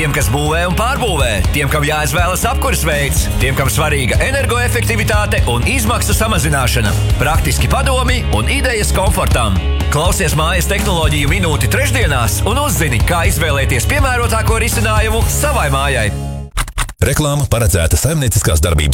Tiem, kas būvē un pārbūvē, tiem, kam jāizvēlas apkures veids, tiem, kam svarīga energoefektivitāte un izmaksu samazināšana, praktiski padomi un idejas komfortam. Klausies mājas tehnoloģiju minūti trešdienās un uzzini, kā izvēlēties piemērotāko risinājumu savai mājai. Reklāma paredzēta saimnieciskās darbības